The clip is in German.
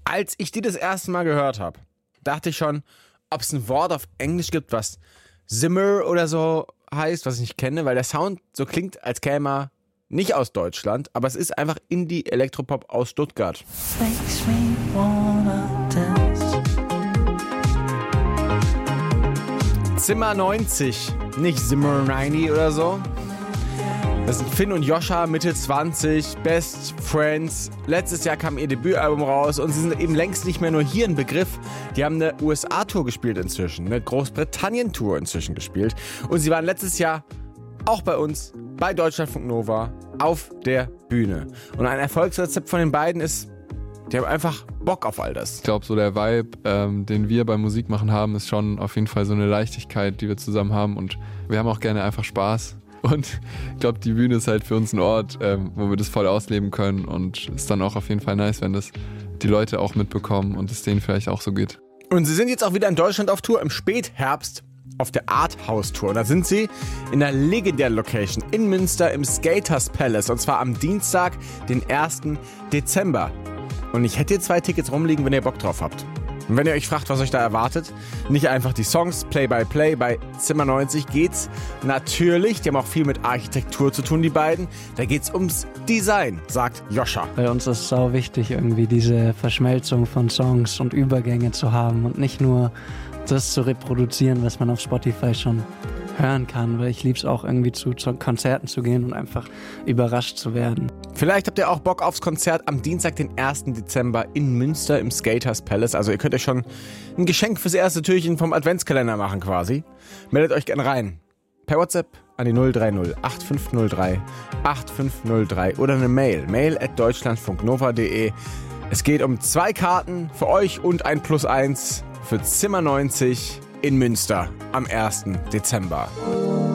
Als ich die das erste Mal gehört habe, dachte ich schon, ob es ein Wort auf Englisch gibt, was Zimmer oder so heißt, was ich nicht kenne, weil der Sound so klingt, als käme er nicht aus Deutschland, aber es ist einfach Indie-Elektropop aus Stuttgart. Makes me wanna dance. Zimmer 90, nicht Zimmer 90 oder so. Das sind Finn und Joscha, Mitte 20, Best Friends. Letztes Jahr kam ihr Debütalbum raus und sie sind eben längst nicht mehr nur hier ein Begriff. Die haben eine USA-Tour gespielt inzwischen, eine Großbritannien-Tour inzwischen gespielt. Und sie waren letztes Jahr auch bei uns, bei Deutschlandfunk Nova, auf der Bühne. Und ein Erfolgsrezept von den beiden ist, die haben einfach Bock auf all das. Ich glaube, so der Vibe, den wir beim Musikmachen haben, ist schon auf jeden Fall so eine Leichtigkeit, die wir zusammen haben. Und wir haben auch gerne einfach Spaß. Und ich glaube, die Bühne ist halt für uns ein Ort, wo wir das voll ausleben können. Und es ist dann auch auf jeden Fall nice, wenn das die Leute auch mitbekommen und es denen vielleicht auch so geht. Und sie sind jetzt auch wieder in Deutschland auf Tour im Spätherbst auf der Arthouse-Tour. Da sind sie in der legendären Location in Münster im Skaters Palace. Und zwar am Dienstag, den 1. Dezember. Und ich hätte hier 2 Tickets rumliegen, wenn ihr Bock drauf habt. Und wenn ihr euch fragt, was euch da erwartet, nicht einfach die Songs, Play-by-Play, bei Zimmer 90 geht's natürlich, die haben auch viel mit Architektur zu tun, die beiden, da geht's ums Design, sagt Joscha. Bei uns ist es sau wichtig, irgendwie diese Verschmelzung von Songs und Übergänge zu haben und nicht nur das zu reproduzieren, was man auf Spotify schon hören kann, weil ich lieb's auch irgendwie zu Konzerten zu gehen und einfach überrascht zu werden. Vielleicht habt ihr auch Bock aufs Konzert am Dienstag, den 1. Dezember in Münster im Skaters Palace. Also ihr könnt euch schon ein Geschenk fürs erste Türchen vom Adventskalender machen quasi. Meldet euch gerne rein. Per WhatsApp an die 030 8503 8503 oder eine mail@deutschlandfunknova.de. Es geht um 2 Karten für euch und ein +1 für Zimmer 90 in Münster am 1. Dezember.